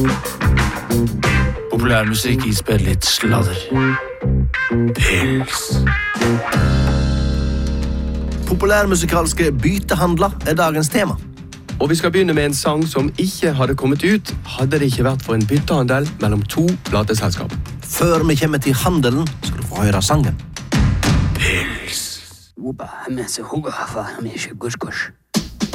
Populærmusikk ispedd litt sladder. Pils. Populærmusikalske bytehandler dagens tema. Og vi skal begynne med en sang som ikke hadde kommet ut, hadde det ikke vært for en byttehandel mellom 2 plateselskap. Før vi kommer til handelen, skal du få høre sangen. Pils. وبا همسه هو غفا هميش قش